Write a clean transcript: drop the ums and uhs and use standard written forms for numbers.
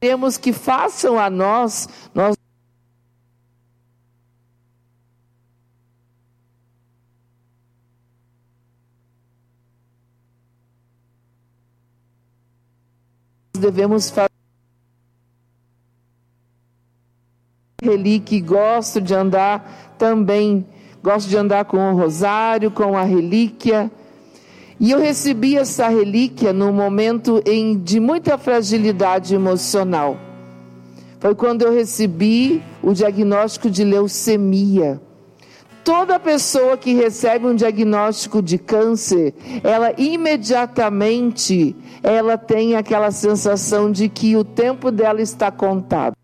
queremos que façam a nós devemos fazer relíquia. Gosto de andar com o rosário, com a relíquia. E eu recebi essa relíquia num momento de muita fragilidade emocional. Foi quando eu recebi o diagnóstico de leucemia. Toda pessoa que recebe um diagnóstico de câncer, ela imediatamente tem aquela sensação de que o tempo dela está contado.